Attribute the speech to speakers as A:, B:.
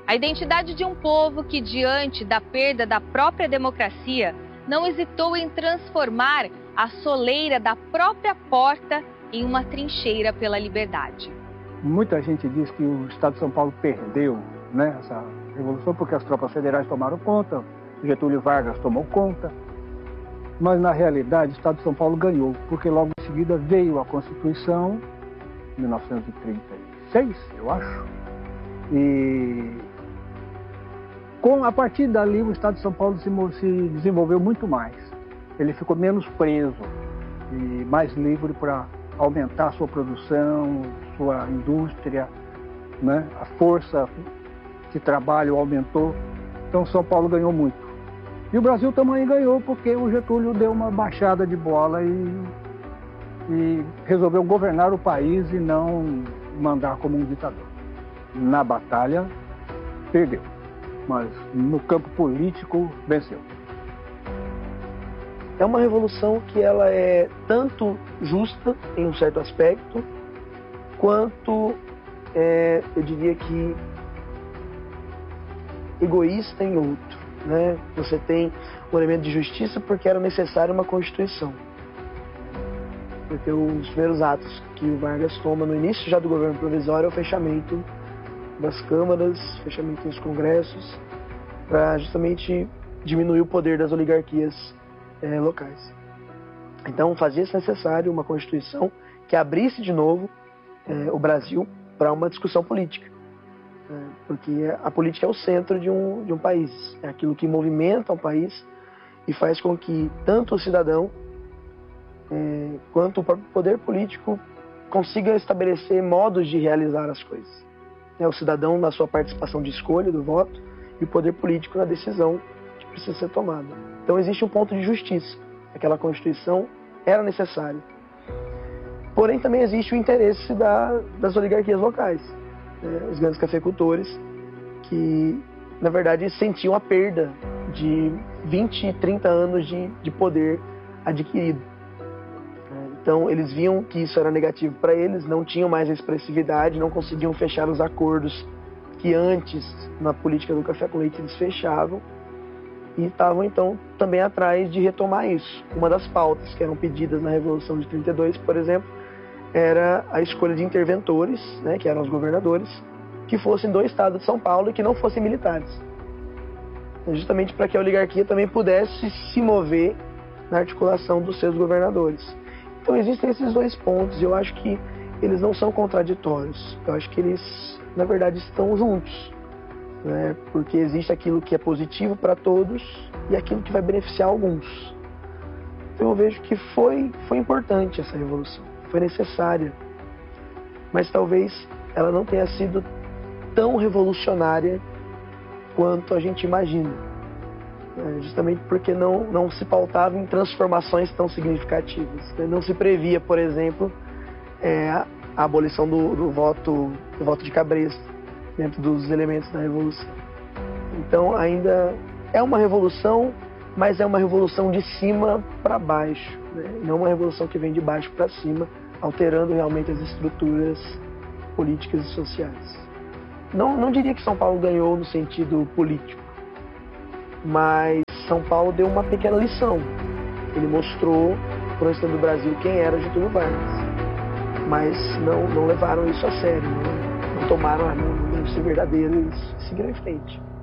A: A identidade de um povo que, diante da perda da própria democracia, não hesitou em transformar a soleira da própria porta em uma trincheira pela liberdade.
B: Muita gente diz que o Estado de São Paulo perdeu, né, essa revolução porque as tropas federais tomaram conta, Getúlio Vargas tomou conta, mas na realidade o Estado de São Paulo ganhou, porque logo em seguida veio a Constituição, 1936, eu acho, e a partir dali o Estado de São Paulo se desenvolveu muito mais. Ele ficou menos preso e mais livre para aumentar a sua produção, sua indústria, né? A força de trabalho aumentou. Então São Paulo ganhou muito. E o Brasil também ganhou porque o Getúlio deu uma baixada de bola e resolveu governar o país e não mandar como um ditador. Na batalha, perdeu, mas no campo político, venceu.
C: É uma revolução que ela é tanto justa em um certo aspecto, quanto, eu diria que, egoísta em outro, né? Você tem um elemento de justiça porque era necessária uma Constituição. Porque os primeiros atos que o Vargas toma no início já do governo provisório é o fechamento das câmaras, fechamento dos congressos, para justamente diminuir o poder das oligarquias locais. Então fazia-se necessário uma Constituição que abrisse de novo o Brasil para uma discussão política. Porque a política é o centro de um país, é aquilo que movimenta um país e faz com que tanto o cidadão quanto o próprio poder político consiga estabelecer modos de realizar as coisas. O cidadão na sua participação de escolha do voto e o poder político na decisão que precisa ser tomada. Então existe um ponto de justiça. Aquela Constituição era necessária. Porém também existe o interesse das oligarquias locais, os grandes cafeicultores, que na verdade sentiam a perda de 20, 30 anos de poder adquirido. Então eles viam que isso era negativo para eles, não tinham mais a expressividade, não conseguiam fechar os acordos que antes, na política do café com leite, eles fechavam, e estavam então também atrás de retomar isso. Uma das pautas que eram pedidas na Revolução de 32, por exemplo, era a escolha de interventores, né, que eram os governadores, que fossem do estado de São Paulo e que não fossem militares. Justamente para que a oligarquia também pudesse se mover na articulação dos seus governadores. Então existem esses dois pontos, e eu acho que eles não são contraditórios. Eu acho que eles, na verdade, estão juntos, né? Porque existe aquilo que é positivo para todos e aquilo que vai beneficiar alguns. Então eu vejo que foi importante essa revolução, foi necessária, mas talvez ela não tenha sido tão revolucionária quanto a gente imagina, justamente porque não se pautava em transformações tão significativas. Não se previa, por exemplo, a abolição do voto de cabresto dentro dos elementos da revolução. Então ainda é uma revolução, mas é uma revolução de cima para baixo, né? Não uma revolução que vem de baixo para cima, alterando realmente as estruturas políticas e sociais. Não diria que São Paulo ganhou no sentido político, mas São Paulo deu uma pequena lição. Ele mostrou para o restante do Brasil quem era Getúlio Vargas, mas não levaram isso a sério, não tomaram a ser verdadeiro e seguiram em frente.